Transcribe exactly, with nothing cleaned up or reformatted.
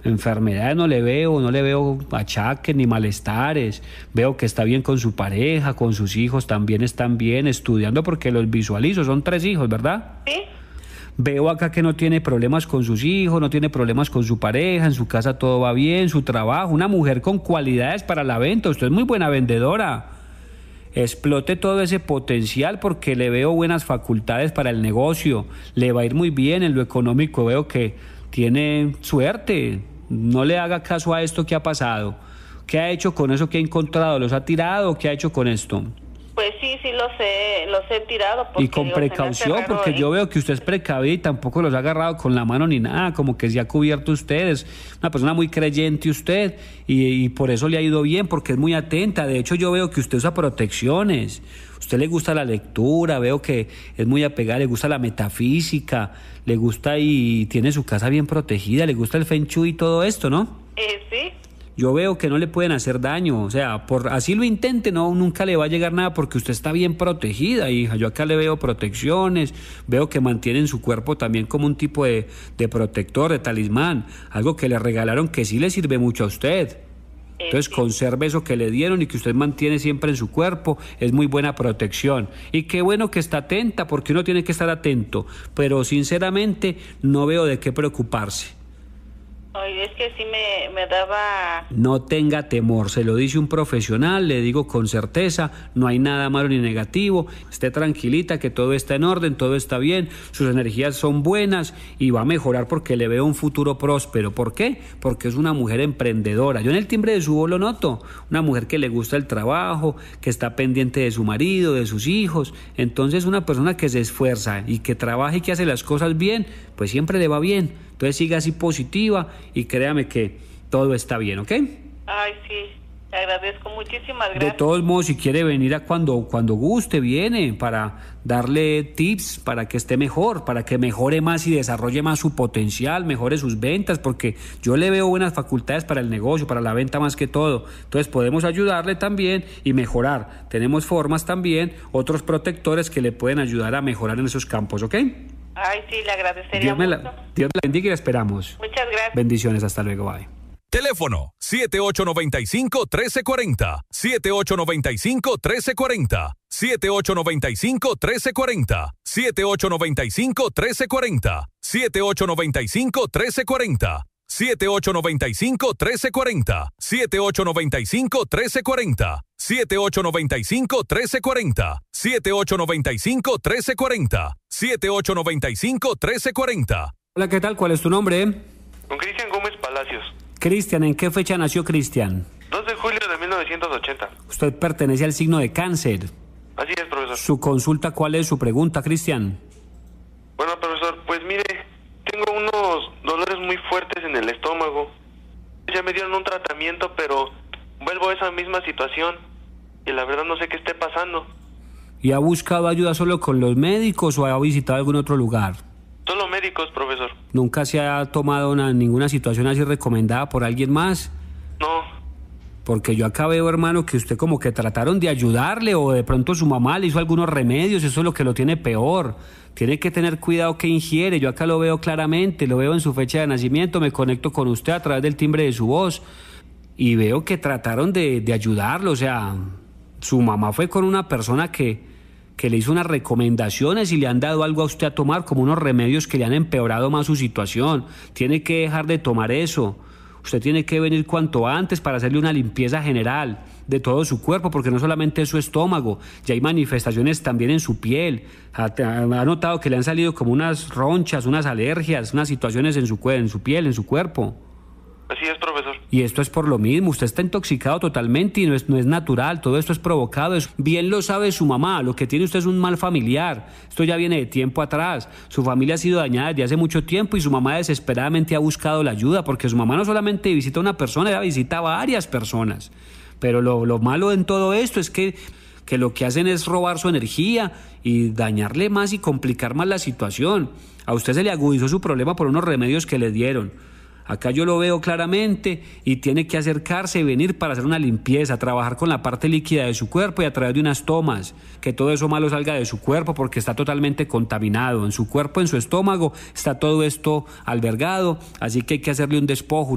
Enfermedades no le veo, no le veo achaques ni malestares. Veo que está bien con su pareja, con sus hijos también están bien, estudiando porque los visualizo, son tres hijos, ¿verdad? Sí. Veo acá que no tiene problemas con sus hijos, no tiene problemas con su pareja, en su casa todo va bien, su trabajo, una mujer con cualidades para la venta, usted es muy buena vendedora. Explote todo ese potencial porque le veo buenas facultades para el negocio, le va a ir muy bien en lo económico, veo que tiene suerte, no le haga caso a esto que ha pasado. ¿Qué ha hecho con eso que ha encontrado? ¿Los ha tirado o qué ha hecho con esto? Pues sí, sí los he, los he tirado. Y con digo, se me hace precaución, raro, porque ¿eh? yo veo que usted es precavida y tampoco los ha agarrado con la mano ni nada, como que se ha cubierto ustedes. Una persona muy creyente usted y, y por eso le ha ido bien, porque es muy atenta. De hecho, yo veo que usted usa protecciones. Usted le gusta la lectura, veo que es muy apegada, le gusta la metafísica, le gusta y tiene su casa bien protegida, le gusta el Feng Shui y todo esto, ¿no? Eh, sí. Yo veo que no le pueden hacer daño, o sea, por así lo intente, no, nunca le va a llegar nada porque usted está bien protegida, hija. Yo acá le veo protecciones, veo que mantienen su cuerpo también como un tipo de, de protector, de talismán, algo que le regalaron que sí le sirve mucho a usted. Entonces conserve eso que le dieron y que usted mantiene siempre en su cuerpo, es muy buena protección. Y qué bueno que está atenta, porque uno tiene que estar atento, pero sinceramente no veo de qué preocuparse. Ay, es que sí me, me daba... No tenga temor, se lo dice un profesional, le digo con certeza, no hay nada malo ni negativo, esté tranquilita que todo está en orden, todo está bien, sus energías son buenas y va a mejorar porque le veo un futuro próspero. ¿Por qué? Porque es una mujer emprendedora. Yo en el timbre de su voz lo noto, una mujer que le gusta el trabajo, que está pendiente de su marido, de sus hijos. Entonces una persona que se esfuerza y que trabaja y que hace las cosas bien, pues siempre le va bien. Entonces siga así positiva y créame que todo está bien, ¿ok? Ay, sí, te agradezco, muchísimas gracias. De todos modos, si quiere venir a cuando, cuando guste, viene para darle tips para que esté mejor, para que mejore más y desarrolle más su potencial, mejore sus ventas, porque yo le veo buenas facultades para el negocio, para la venta más que todo. Entonces podemos ayudarle también y mejorar. Tenemos formas también, otros protectores que le pueden ayudar a mejorar en esos campos, ¿ok? Ay, sí, le agradecería Dios me mucho. la, Dios la bendiga y la esperamos. Muchas gracias. Bendiciones, hasta luego, bye. Teléfono siete ocho nueve cinco, uno tres cuatro cero, siete ocho nueve cinco, uno tres cuatro cero, siete ocho nueve cinco, uno tres cuatro cero, siete ocho nueve cinco, uno tres cuatro cero, siete ocho nueve cinco, uno tres cuatro cero, siete ocho nueve cinco, uno tres cuatro cero, siete ocho nueve cinco, uno tres cuatro cero, siete ocho nueve cinco, uno tres cuatro cero, siete ocho nueve cinco, uno tres cuatro cero, siete ocho nueve cinco, uno tres cuatro cero. Hola, ¿qué tal? ¿Cuál es tu nombre? Con Cristian Gómez Palacios. Cristian, ¿en qué fecha nació Cristian? dos de julio de mil novecientos ochenta. Usted pertenece al signo de Cáncer. Así es, profesor. ¿Su consulta cuál es su pregunta, Cristian? Bueno, profesor, pues mire, tengo unos dolores muy fuertes en el estómago. Ya me dieron un tratamiento, pero vuelvo a esa misma situación y la verdad no sé qué esté pasando. ¿Y ha buscado ayuda solo con los médicos o ha visitado algún otro lugar? Solo médicos, profesor. ¿Nunca se ha tomado una, ninguna situación así recomendada por alguien más? No. Porque yo acá veo, hermano, que usted como que trataron de ayudarle o de pronto su mamá le hizo algunos remedios, eso es lo que lo tiene peor. Tiene que tener cuidado que ingiere, yo acá lo veo claramente, lo veo en su fecha de nacimiento, me conecto con usted a través del timbre de su voz y veo que trataron de, de ayudarlo, o sea, su mamá fue con una persona que... que le hizo unas recomendaciones y le han dado algo a usted a tomar, como unos remedios que le han empeorado más su situación. Tiene que dejar de tomar eso. Usted tiene que venir cuanto antes para hacerle una limpieza general de todo su cuerpo, porque no solamente es su estómago, ya hay manifestaciones también en su piel. Ha, ha notado que le han salido como unas ronchas, unas alergias, unas situaciones en su, en su piel, en su cuerpo. Así es, profesor. Y esto es por lo mismo, usted está intoxicado totalmente y no es, no es natural, todo esto es provocado, es, bien lo sabe su mamá, lo que tiene usted es un mal familiar, esto ya viene de tiempo atrás, su familia ha sido dañada desde hace mucho tiempo y su mamá desesperadamente ha buscado la ayuda, porque su mamá no solamente visita a una persona, ella visita a varias personas, pero lo, lo malo en todo esto es que, que lo que hacen es robar su energía y dañarle más y complicar más la situación. A usted se le agudizó su problema por unos remedios que le dieron. Acá yo lo veo claramente y tiene que acercarse y venir para hacer una limpieza, trabajar con la parte líquida de su cuerpo y a través de unas tomas, que todo eso malo salga de su cuerpo porque está totalmente contaminado. En su cuerpo, en su estómago, está todo esto albergado, así que hay que hacerle un despojo.